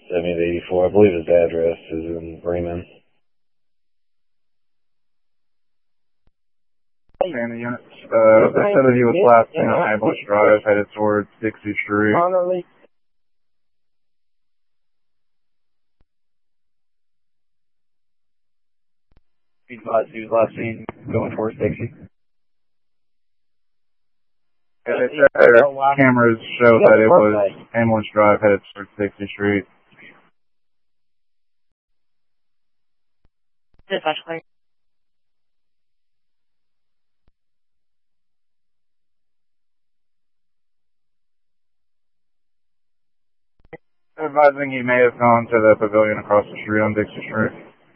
7084. I believe his address is in Bremen. And the units, they said that he was last seen on Ambulance Drive, headed towards Dixie Street. He was last seen going towards Dixie. Yeah, they said their cameras show that it was Ambulance Drive, headed towards Dixie Street. Dispatch clear. Advising he may have gone to the pavilion across the street on Dixie Street.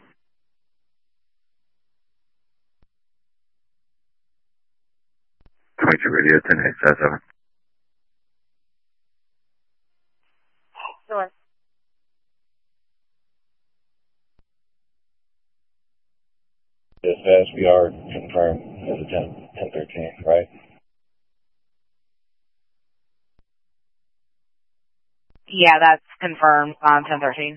Radio 10877. Sure. Dispatch, we are confirmed as a 1013, right? Yeah, that's confirmed on 1013.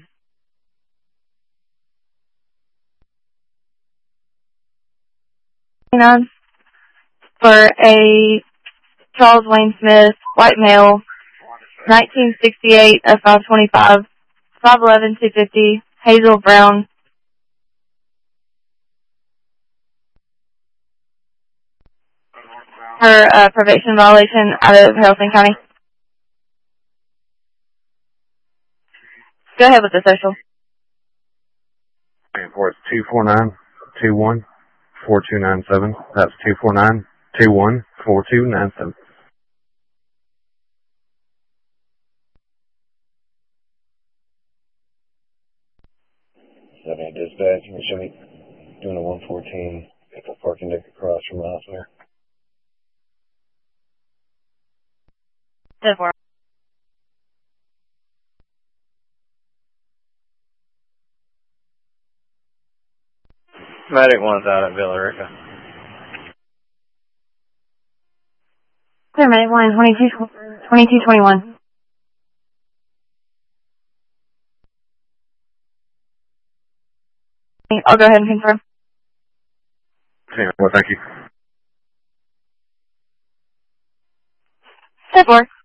For a Charles Wayne Smith, white male, 1968, F525, 5'11", 250, Hazel Brown. Her probation violation out of Haralson County. Go ahead with the social. For it's 249-21-4297. That's 249-21-4297. 70 dispatch, you show me doing a 114 at the parking deck across from the hospital. 10-4. Medic 1's out at Villa Rica. Clear, Medic 1, 2221. I'll go ahead and confirm. Well, thank you. 10-4.